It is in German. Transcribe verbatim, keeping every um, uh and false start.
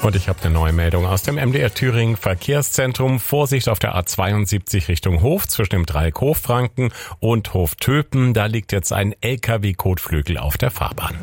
Und ich habe eine neue Meldung aus dem M D R Thüringen Verkehrszentrum. Vorsicht auf der A zweiundsiebzig Richtung Hof zwischen dem Dreieck Hofranken und Hoftöpen. Da liegt jetzt ein L K W-Kotflügel auf der Fahrbahn.